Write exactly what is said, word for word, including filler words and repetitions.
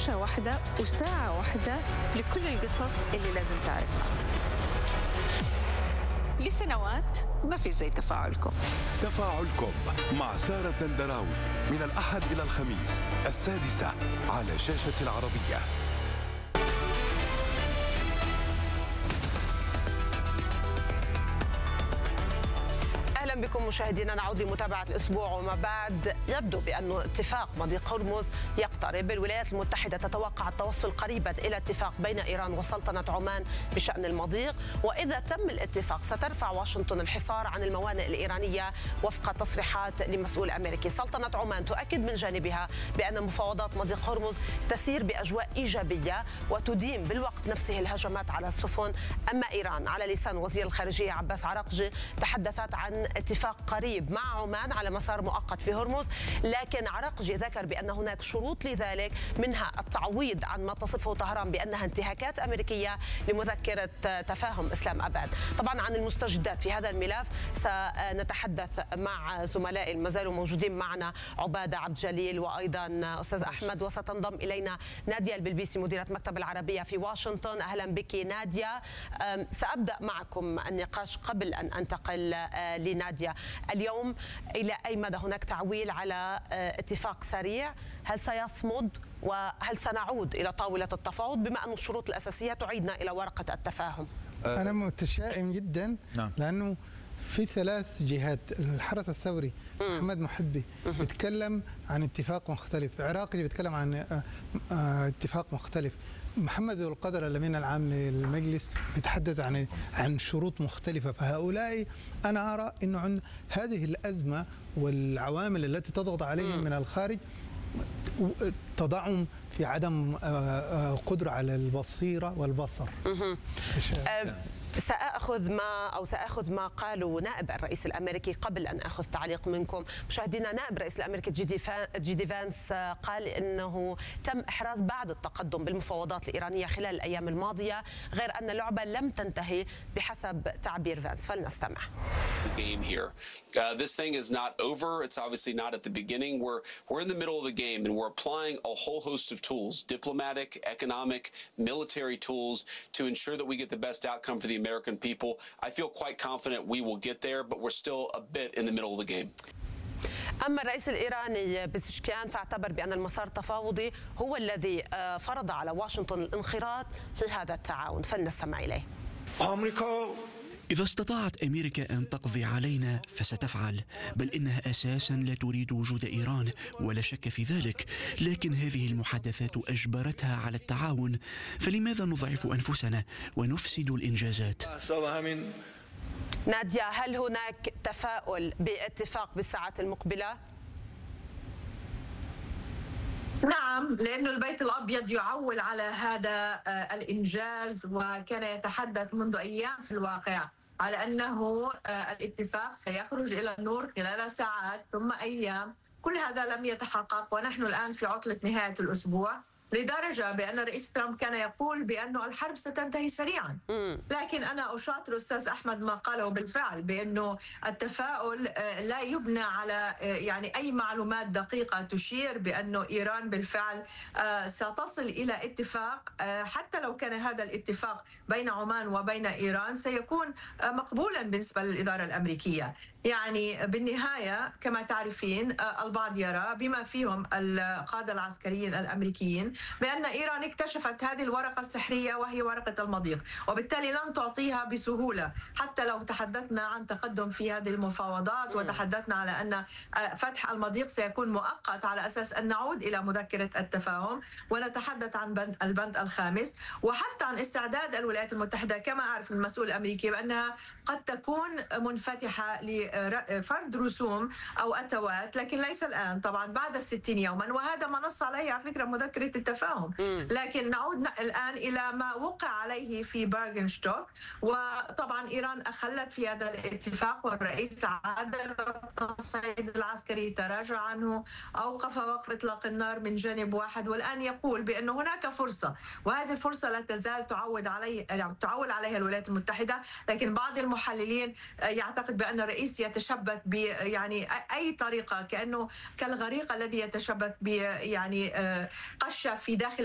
شاشة واحدة وساعة واحدة لكل القصص اللي لازم تعرفها. لسنوات ما في زي تفاعلكم. تفاعلكم مع سارة الدندراوي من الأحد إلى الخميس السادسة على شاشة العربية. أهلا بكم مشاهدينا، نعود لمتابعة الأسبوع وما بعد. يبدو بأن اتفاق مضيق هرمز يقترب. الولايات المتحدة تتوقع التوصل قريبا إلى اتفاق بين إيران وسلطنة عمان بشأن المضيق، وإذا تم الاتفاق سترفع واشنطن الحصار عن الموانئ الإيرانية وفق تصريحات لمسؤول أمريكي. سلطنة عمان تؤكد من جانبها بأن مفاوضات مضيق هرمز تسير بأجواء إيجابية وتديم بالوقت نفسه الهجمات على السفن. أما إيران على لسان وزير الخارجية عباس عراقجي تحدثت عن اتفاق قريب مع عمان على مسار مؤقت في هرمز، لكن عراقجي ذكر بأن هناك شروط لذلك، منها التعويض عن ما تصفه طهران بأنها انتهاكات أمريكية لمذكرة تفاهم إسلام أباد. طبعا عن المستجدات في هذا الملف سنتحدث مع زملائي ما زالوا موجودين معنا، عبادة عبد الجليل وأيضا أستاذ أحمد، وستنضم إلينا نادية البلبيسي مديرة مكتب العربية في واشنطن. أهلا بك نادية. سأبدأ معكم النقاش قبل أن أنتقل لنادية. اليوم إلى أي مدى هناك تعويل على اتفاق سريع؟ هل سيصمد وهل سنعود إلى طاولة التفاوض بما أن الشروط الأساسية تعيدنا إلى ورقة التفاهم؟ أنا متشائم جدا نعم. لأنه في ثلاث جهات. الحرس الثوري مم. محمد محبي مم. بيتكلم عن اتفاق مختلف، عراقي بيتكلم عن اتفاق مختلف، محمد ذو القدر الأمين العام للمجلس يتحدث عن عن شروط مختلفة. فهؤلاء أنا أرى أنه عن هذه الأزمة والعوامل التي تضغط عليهم من الخارج تضعهم في عدم قدرة على البصيرة والبصر. سأخذ ما أو سأخذ ما قاله نائب الرئيس الأمريكي قبل أن أخذ تعليق منكم. مشاهدينا، نائب الرئيس الأمريكي جي دي فانس قال إنه تم إحراز بعض التقدم بالمفاوضات الإيرانية خلال الأيام الماضية، غير أن اللعبة لم تنتهي بحسب تعبير فانس. فلنستمع. Uh, this thing is not over. It's obviously not at the beginning. We're we're in the middle of the game, and we're applying a whole host of tools, diplomatic, economic, military tools, to ensure that we get the best outcome for the American people. I feel quite confident we will get there, but we're still a bit in the middle of the game. أما الرئيس الإيراني بزشكيان فاعتبر بأن المسار التفاوضي هو الذي فرض على واشنطن الانخراط في هذا التعاون. فلنستمع إليه. أمريكا إذا استطاعت أمريكا أن تقضي علينا فستفعل، بل إنها أساسا لا تريد وجود إيران ولا شك في ذلك، لكن هذه المحادثات أجبرتها على التعاون، فلماذا نضعف أنفسنا ونفسد الإنجازات؟ نادية، هل هناك تفاؤل باتفاق بالساعات المقبلة؟ نعم، لأنه البيت الأبيض يعول على هذا الإنجاز، وكان يتحدث منذ أيام في الواقع على أنه الاتفاق سيخرج إلى النور خلال ساعات ثم أيام. كل هذا لم يتحقق، ونحن الآن في عطلة نهاية الأسبوع، لدرجة بأن الرئيس ترامب كان يقول بأنه الحرب ستنتهي سريعا. لكن أنا أشاطر الأستاذ أحمد ما قاله بالفعل، بأنه التفاؤل لا يبنى على يعني أي معلومات دقيقة تشير بأنه إيران بالفعل ستصل إلى اتفاق. حتى لو كان هذا الاتفاق بين عمان وبين إيران سيكون مقبولا بالنسبة للإدارة الأمريكية. يعني بالنهاية كما تعرفين البعض يرى بما فيهم القادة العسكريين الأمريكيين بأن إيران اكتشفت هذه الورقة السحرية وهي ورقة المضيق، وبالتالي لن تعطيها بسهولة. حتى لو تحدثنا عن تقدم في هذه المفاوضات وتحدثنا على أن فتح المضيق سيكون مؤقت على أساس أن نعود إلى مذكرة التفاهم ونتحدث عن البند الخامس، وحتى عن استعداد الولايات المتحدة كما أعرف المسؤول الأمريكي بأنها قد تكون منفتحة لفرض رسوم أو أتوات، لكن ليس الآن طبعا بعد الستين يوما، وهذا ما نص عليه على فكرة مذكرة التفاهم. لكن نعود الآن إلى ما وقع عليه في بارغنشتوك، وطبعا إيران أخلت في هذا الاتفاق، والرئيس عادل التصعيد العسكري تراجع عنه، أوقف وقف إطلاق النار من جانب واحد، والآن يقول بأن هناك فرصة، وهذه الفرصة لا تزال تعود عليه يعني تعول عليها الولايات المتحدة. لكن بعض المحللين يعتقد بأن الرئيس يتشبث ب يعني أي طريقة، كأنه كالغريق الذي يتشبث ب يعني قشة في داخل